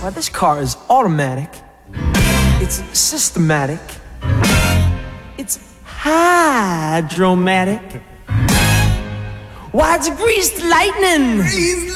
Now this car is automatic. It's systematic. It's hydromatic. Why, it's greased lightning.